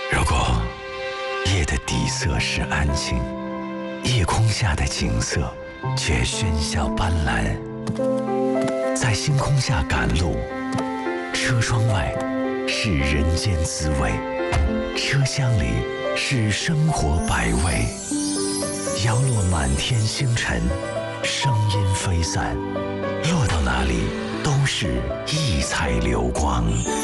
如果夜的底色是安静，夜空下的景色却喧嚣斑斓。在星空下赶路，车窗外是人间滋味，车厢里是生活百味。摇落满天星辰，声音飞散，落到哪里都是异彩流光。